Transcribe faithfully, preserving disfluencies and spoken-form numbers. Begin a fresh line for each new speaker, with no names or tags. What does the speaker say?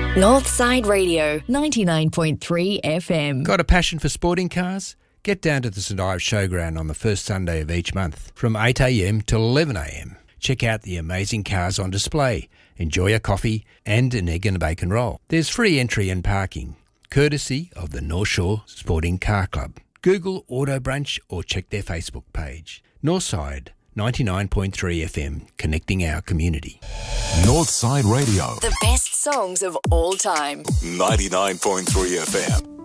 Northside Radio, ninety-nine point three F M.
Got a passion for sporting cars? Get down to the St Ives Showground on the first Sunday of each month from eight a m till eleven a m. Check out the amazing cars on display, enjoy a coffee and an egg and a bacon roll. There's free entry and parking, courtesy of the North Shore Sporting Car Club. Google Auto Brunch or check their Facebook page. Northside, ninety-nine point three F M, connecting our community.
Northside Radio.
The best songs of all time.
ninety-nine point three F M.